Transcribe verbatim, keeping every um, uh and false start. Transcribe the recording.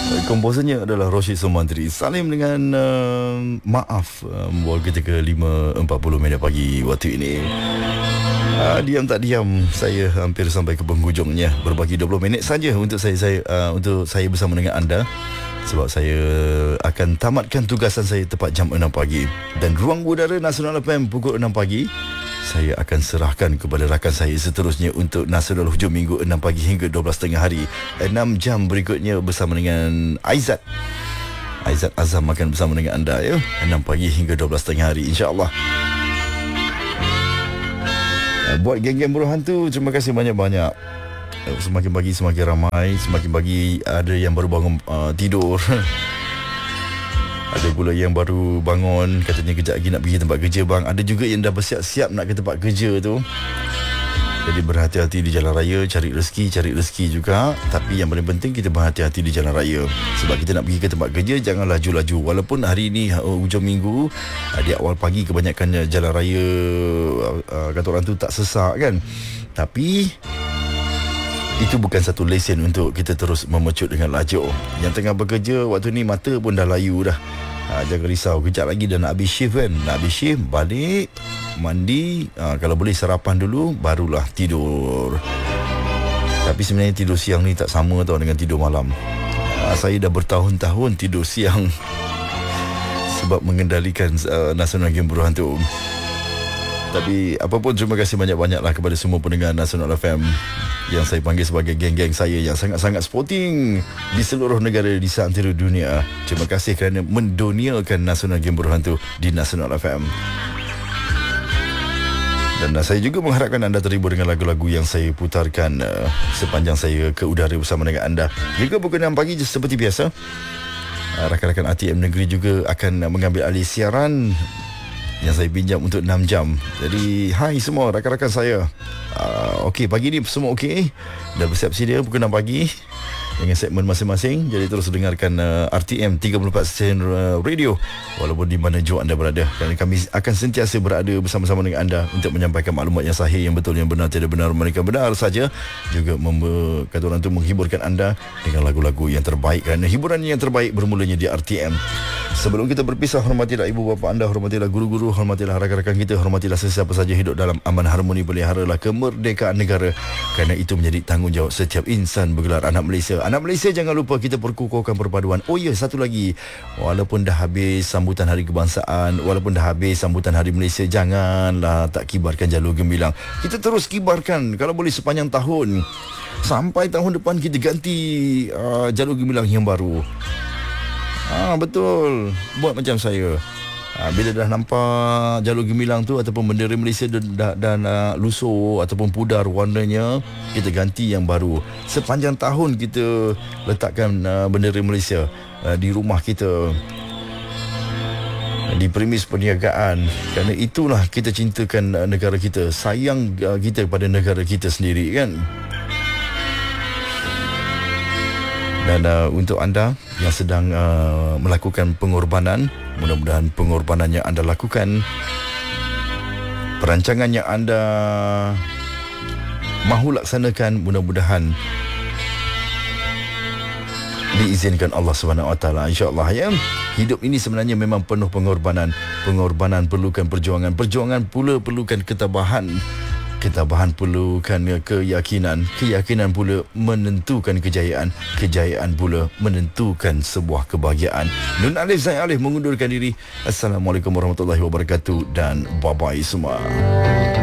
Komposernya adalah Roshid Sumantri. Salim dengan uh, maaf uh, membawa kita ke lima empat puluh minit pagi waktu ini. Uh, diam tak diam, saya hampir sampai ke penghujungnya. Berbagi dua puluh minit saja untuk saya, saya uh, untuk saya bersama dengan anda. Sebab saya akan tamatkan tugasan saya tepat jam enam pagi. Dan ruang udara Nasional F M pukul enam pagi, saya akan serahkan kepada rakan saya seterusnya untuk Nasional Hujung Minggu enam pagi hingga dua belas tengah hari. enam jam berikutnya bersama dengan Aizat. Aizat Azam akan bersama dengan anda, ya. enam pagi hingga dua belas tengah hari, insya-Allah. Buat geng-geng buruh hantu, terima kasih banyak-banyak. Semakin pagi semakin ramai, semakin pagi ada yang baru bangun uh, tidur. Ada pula yang baru bangun, katanya kejap lagi nak pergi tempat kerja bang. Ada juga yang dah bersiap-siap nak ke tempat kerja tu. Jadi berhati-hati di jalan raya, cari rezeki, cari rezeki juga. Tapi yang paling penting kita berhati-hati di jalan raya. Sebab kita nak pergi ke tempat kerja, jangan laju-laju. Walaupun hari ni uh, hujung minggu, uh, di awal pagi kebanyakan jalan raya uh, kata orang tu tak sesak kan. Tapi itu bukan satu lesen untuk kita terus memecut dengan laju. Yang tengah bekerja waktu ni mata pun dah layu dah. Ha, jangan risau, kejap lagi dah nak habis shift kan. Nak habis shift, balik, mandi, ha, kalau boleh sarapan dulu, barulah tidur. Tapi sebenarnya tidur siang ni tak sama tau dengan tidur malam. Ha, saya dah bertahun-tahun tidur siang sebab mengendalikan uh, Nasional Game Buruh Hantu. Tapi apapun, terima kasih banyak-banyaklah kepada semua pendengar Nasional F M yang saya panggil sebagai geng-geng saya yang sangat-sangat sporting di seluruh negara di seantero dunia. Terima kasih kerana menduniakan Nasional Game Buruh Hantu di Nasional F M. Dan uh, saya juga mengharapkan anda terhibur dengan lagu-lagu yang saya putarkan uh, sepanjang saya ke udara bersama dengan anda. Juga pukul enam pagi seperti biasa, uh, rakan-rakan R T M Negeri juga akan uh, mengambil alih siaran yang saya pinjam untuk enam jam. Jadi hai semua rakan-rakan saya. uh, Okey, pagi ni semua okey. Dah bersiap sedia pukul enam pagi dengan segmen masing-masing. Jadi terus dengarkan uh, R T M tiga puluh empat sen uh, radio walaupun di mana jua anda berada. Kerana kami akan sentiasa berada bersama-sama dengan anda untuk menyampaikan maklumat yang sahih, yang betul, yang benar, tidak benar, mereka benar saja. Juga member, kata orang tu, menghiburkan anda dengan lagu-lagu yang terbaik. Kerana hiburan yang terbaik bermulanya di R T M. Sebelum kita berpisah, hormatilah ibu bapa anda, hormatilah guru-guru, hormatilah rakan-rakan kita, hormatilah sesiapa saja hidup dalam aman harmoni, peliharalah kemerdekaan negara. Kerana itu menjadi tanggungjawab setiap insan bergelar anak Malaysia. Anak Malaysia, jangan lupa kita perkukuhkan perpaduan. Oh ya, satu lagi. Walaupun dah habis sambutan Hari Kebangsaan, walaupun dah habis sambutan Hari Malaysia, janganlah tak kibarkan jalur gemilang. Kita terus kibarkan kalau boleh sepanjang tahun. Sampai tahun depan kita ganti uh, jalur gemilang yang baru. Ah, betul. Buat macam saya. Ha, bila dah nampak jalur gemilang tu ataupun bendera Malaysia dan, dan uh, lusuh ataupun pudar warnanya, kita ganti yang baru. Sepanjang tahun kita letakkan uh, bendera Malaysia uh, di rumah kita, di premis perniagaan. Kerana itulah kita cintakan uh, negara kita, sayang uh, kita kepada negara kita sendiri kan. Dan uh, untuk anda yang sedang uh, melakukan pengorbanan, mudah-mudahan pengorbanan yang anda lakukan, perancangan yang anda mahu laksanakan, mudah-mudahan diizinkan Allah subhanahu wa taala, insya-Allah ya. Hidup ini sebenarnya memang penuh pengorbanan. Pengorbanan perlukan perjuangan, perjuangan pula perlukan ketabahan. Ketabahan perlukan keyakinan, keyakinan pula menentukan kejayaan, kejayaan pula menentukan sebuah kebahagiaan. Nun Alif Zain Alif mengundurkan diri. Assalamualaikum warahmatullahi wabarakatuh dan bye-bye semua.